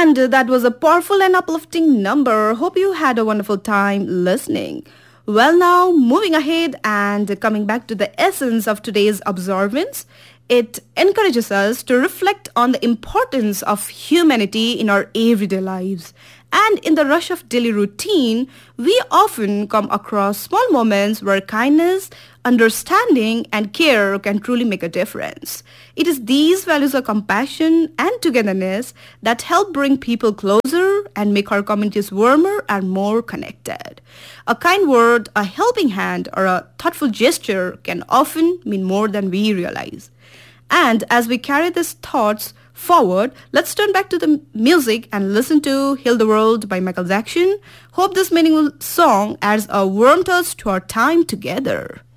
And that was a powerful and uplifting number. Hope you had a wonderful time listening. Well, now moving ahead and coming back to the essence of today's observance, it encourages us to reflect on the importance of humanity in our everyday lives. And in the rush of daily routine, we often come across small moments where kindness, understanding, and care can truly make a difference. It is these values of compassion and togetherness that help bring people closer and make our communities warmer and more connected. A kind word, a helping hand, or a thoughtful gesture can often mean more than we realize. And as we carry these thoughts forward, let's turn back to the music and listen to Heal the World by Michael Jackson. Hope this meaningful song adds a warm touch to our time together.